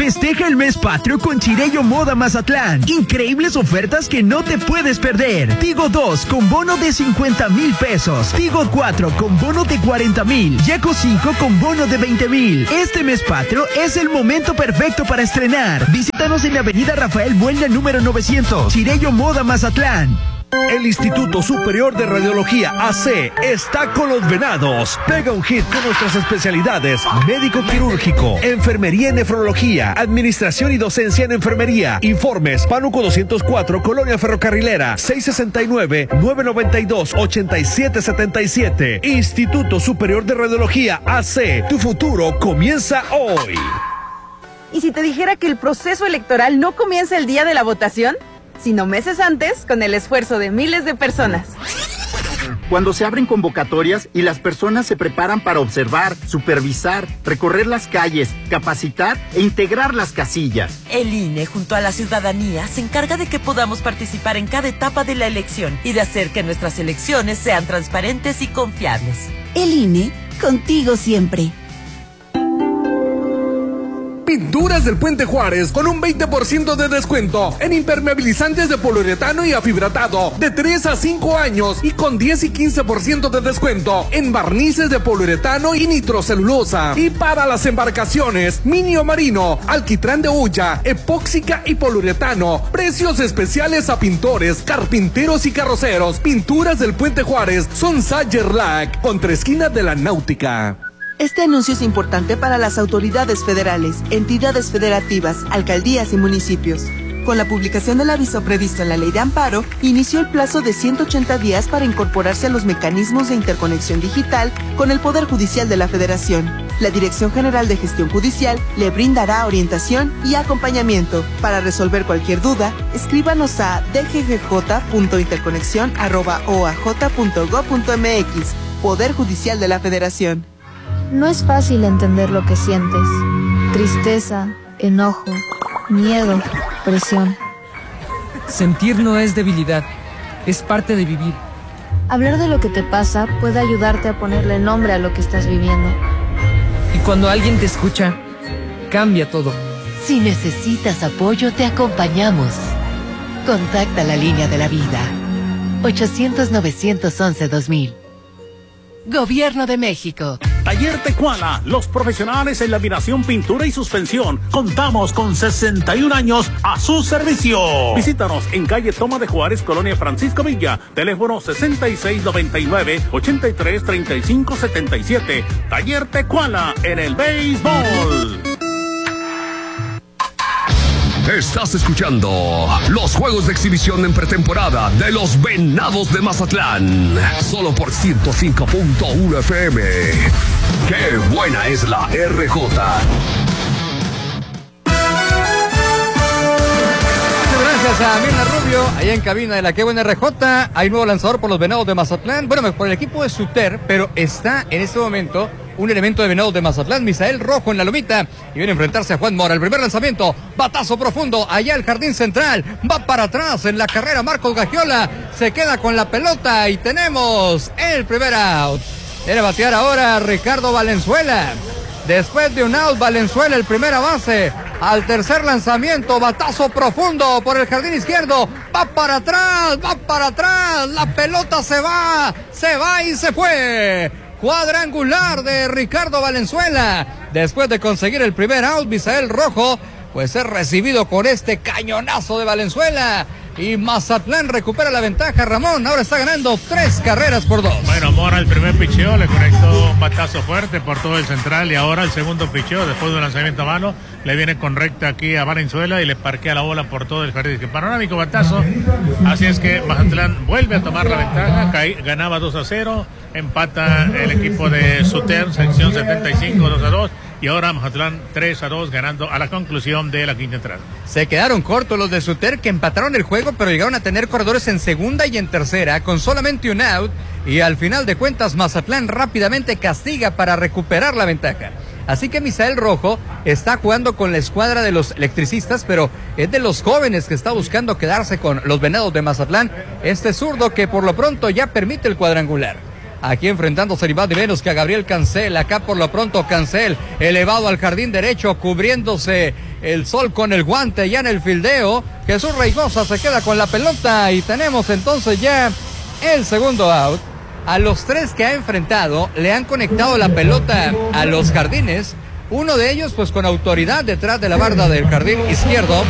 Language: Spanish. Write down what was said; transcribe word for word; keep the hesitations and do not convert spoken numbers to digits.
Festeja el mes patrio con Chirello Moda Mazatlán. Increíbles ofertas que no te puedes perder. Tigo dos con bono de cincuenta mil pesos. Tigo cuatro con bono de cuarenta mil. Yaco cinco con bono de veinte mil. Este mes patrio es el momento perfecto para estrenar. Visítanos en la avenida Rafael Buelna número novecientos. Chirello Moda Mazatlán. El Instituto Superior de Radiología A C está con los venados. Pega un hit con nuestras especialidades: médico quirúrgico, enfermería y nefrología, administración y docencia en enfermería. Informes: Pánuco doscientos cuatro, Colonia Ferrocarrilera, seis sesenta y nueve, nueve noventa y dos, ochenta y siete setenta y siete. Instituto Superior de Radiología A C. Tu futuro comienza hoy. ¿Y si te dijera que el proceso electoral no comienza el día de la votación, sino meses antes, con el esfuerzo de miles de personas? Cuando se abren convocatorias y las personas se preparan para observar, supervisar, recorrer las calles, capacitar e integrar las casillas. El I N E, junto a la ciudadanía, se encarga de que podamos participar en cada etapa de la elección y de hacer que nuestras elecciones sean transparentes y confiables. El I N E, contigo siempre. Pinturas del Puente Juárez con un veinte por ciento de descuento en impermeabilizantes de poliuretano y afibratado de tres a cinco años y con diez y quince por ciento de descuento en barnices de poliuretano y nitrocelulosa. Y para las embarcaciones, Minio Marino, alquitrán de hulla, epóxica y poliuretano. Precios especiales a pintores, carpinteros y carroceros. Pinturas del Puente Juárez son Sayerlac, contra esquina de la Náutica. Este anuncio es importante para las autoridades federales, entidades federativas, alcaldías y municipios. Con la publicación del aviso previsto en la Ley de Amparo, inició el plazo de ciento ochenta días para incorporarse a los mecanismos de interconexión digital con el Poder Judicial de la Federación. La Dirección General de Gestión Judicial le brindará orientación y acompañamiento. Para resolver cualquier duda, escríbanos a d g g j punto interconexión arroba o a j punto gob punto m x. Poder Judicial de la Federación. No es fácil entender lo que sientes. Tristeza, enojo, miedo, presión. Sentir no es debilidad, es parte de vivir. Hablar de lo que te pasa puede ayudarte a ponerle nombre a lo que estás viviendo. Y cuando alguien te escucha, cambia todo. Si necesitas apoyo, te acompañamos. Contacta la línea de la vida. ochocientos, novecientos once, dos mil. Gobierno de México. Taller Tecuala, los profesionales en laminación, pintura y suspensión. Contamos con sesenta y un años a su servicio. Visítanos en calle Toma de Juárez, Colonia Francisco Villa. Teléfono sesenta y seis noventa y nueve, ochenta y tres treinta y cinco setenta y siete. Taller Tecuala en el béisbol. Estás escuchando los juegos de exhibición en pretemporada de los Venados de Mazatlán. Solo por ciento cinco punto uno F M. ¡Qué buena es la R J! Gracias a Mirna Rubio, allá en cabina de la Qué Buena R J. Hay nuevo lanzador por los Venados de Mazatlán. Bueno, por el equipo de Suter, pero está en este momento un elemento de Venados de Mazatlán, Misael Rojo en la lomita, y viene a enfrentarse a Juan Mora. El primer lanzamiento, batazo profundo, allá el jardín central, va para atrás en la carrera Marcos Gagiola, se queda con la pelota y tenemos el primer out. Viene a batear ahora Ricardo Valenzuela. Después de un out, Valenzuela el primera base. Al tercer lanzamiento, batazo profundo por el jardín izquierdo. Va para atrás, va para atrás. La pelota se va, se va y se fue. Cuadrangular de Ricardo Valenzuela. Después de conseguir el primer out, Misael Rojo, pues es recibido con este cañonazo de Valenzuela. Y Mazatlán recupera la ventaja, Ramón. Ahora está ganando tres carreras por dos. Bueno, Mora el primer picheo, le conectó un batazo fuerte por todo el central. Y ahora el segundo picheo, después de un lanzamiento a mano, le viene con recta aquí a Valenzuela y le parquea la bola por todo el jardín. Panorámico batazo. Así es que Mazatlán vuelve a tomar la ventaja. Caí, ganaba dos a cero. Empata el equipo de Suter, sección setenta y cinco, dos a dos. Y ahora Mazatlán tres a dos, ganando a la conclusión de la quinta entrada. Se quedaron cortos los de Suter, que empataron el juego, pero llegaron a tener corredores en segunda y en tercera, con solamente un out. Y al final de cuentas, Mazatlán rápidamente castiga para recuperar la ventaja. Así que Misael Rojo está jugando con la escuadra de los electricistas, pero es de los jóvenes que está buscando quedarse con los Venados de Mazatlán. Este zurdo que por lo pronto ya permite el cuadrangular. Aquí enfrentándose ni más ni menos que a Gabriel Cancel. Acá por lo pronto Cancel elevado al jardín derecho, cubriéndose el Sol con el guante ya en el fildeo. Jesús Reynosa se queda con la pelota y tenemos entonces ya el segundo out. A los tres que ha enfrentado le han conectado la pelota a los jardines. Uno de ellos pues con autoridad detrás de la barda del jardín izquierdo.